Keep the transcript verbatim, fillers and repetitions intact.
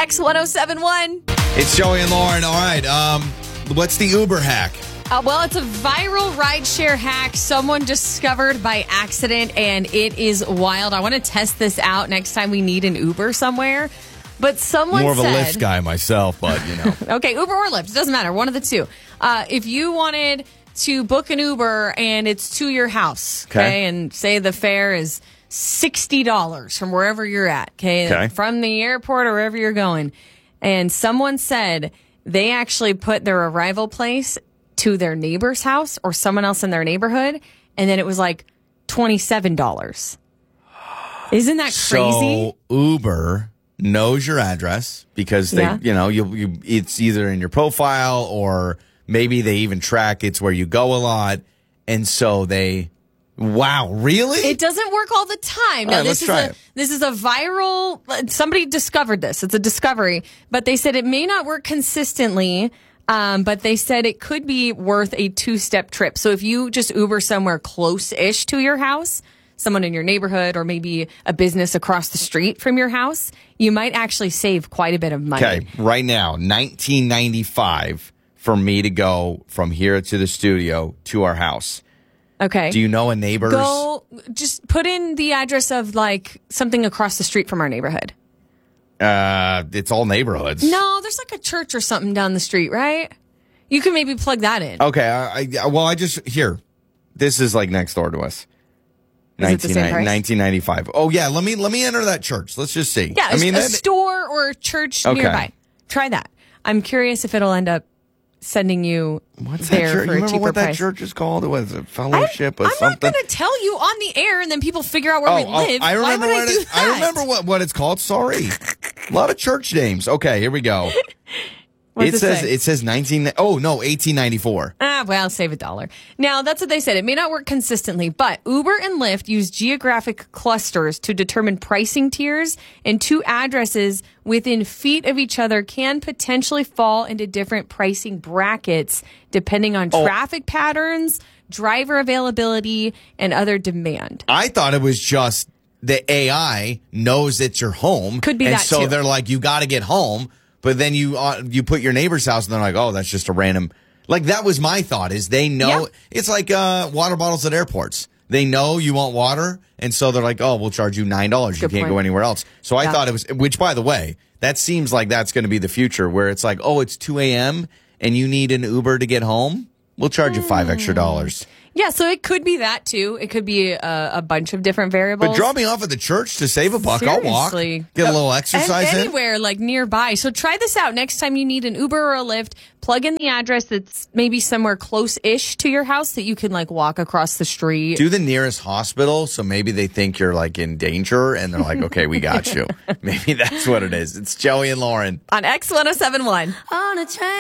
X one oh seven one. It's Joey and Lauren. All right. Um, what's the Uber hack? Uh, well, it's a viral rideshare hack someone discovered by accident, and it is wild. I want to test this out next time we need an Uber somewhere. But someone More of a said, Lyft guy myself, but, you know. Okay, Uber or Lyft. It doesn't matter. One of the two. Uh, if you wanted to book an Uber and it's to your house, okay, Okay. and say the fare is sixty dollars from wherever you're at, okay, Okay. from the airport or wherever you're going, and someone said they actually put their arrival place to their neighbor's house or someone else in their neighborhood, and then it was like twenty-seven dollars. Isn't that crazy? So Uber knows your address because they, Yeah. you know, you, you it's either in your profile or maybe they even track it's where you go a lot, and so they. Wow, really? It doesn't work all the time. All Now, right, this let's is try a it. this is a viral. Somebody discovered this. It's a discovery, but they said it may not work consistently. Um, but they said it could be worth a two-step trip. So if you just Uber somewhere close-ish to your house, someone in your neighborhood, or maybe a business across the street from your house, you might actually save quite a bit of money. Okay, right now, nineteen ninety-five for me to go from here to the studio to our house. Okay. Do you know a neighbor's? Go, just put in the address of like something across the street from our neighborhood. Uh, it's all neighborhoods. No, there's like a church or something down the street, right? You can maybe plug that in. Okay, I, I well, I just here. This is like next door to us. Is it the same price? nineteen ninety-five. Oh yeah, let me let me enter that church. Let's just see. Yeah, I mean, a that, store or a church Okay. nearby. Try that. I'm curious if it'll end up sending you what's there that church? for You a remember cheaper what that price. church is called? Was it I'm, Fellowship or I'm something? not going to tell you on the air, and then people figure out where Oh, we oh, live. I Why remember would I what do it, that? I remember what, what it's called. Sorry, a lot of church names. Okay, here we go. What's it it says say? it says nineteen. Oh no, eighteen ninety-four. Ah, well, save a dollar. Now, that's what they said. It may not work consistently, but Uber and Lyft use geographic clusters to determine pricing tiers, and two addresses within feet of each other can potentially fall into different pricing brackets depending on Oh. traffic patterns, driver availability, and other demand. I thought it was just the A I knows it's your home. Could be and that, so too. they're like, you got to get home. But then you uh, you put your neighbor's house, and they're like, oh, that's just a random. Like that was my thought. Is they know Yeah. it's like uh, water bottles at airports. They know you want water, and so they're like, oh, we'll charge you nine dollars. You Good can't point. go anywhere else. So I Yeah. thought it was. Which, by the way, that seems like that's going to be the future, where it's like, oh, it's two a.m. and you need an Uber to get home. We'll charge you five extra dollars. Yeah, so it could be that too. It could be a, a bunch of different variables. But drop me off at the church to save a buck. I'll walk. Seriously. Get a little exercise and in. anywhere like nearby. So try this out next time you need an Uber or a Lyft. Plug in the address that's maybe somewhere close-ish to your house that you can like walk across the street. Do the nearest hospital, so maybe they think you're like in danger, and they're like, "Okay, we got you." Maybe that's what it is. It's Joey and Lauren On X one oh seven one. On a train.